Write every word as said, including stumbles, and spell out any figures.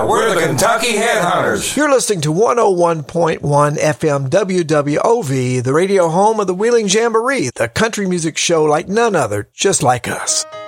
we're the Kentucky Headhunters. You're listening to one oh one point one F M W W O V, the radio home of the Wheeling Jamboree, the country music show like none other, just like us.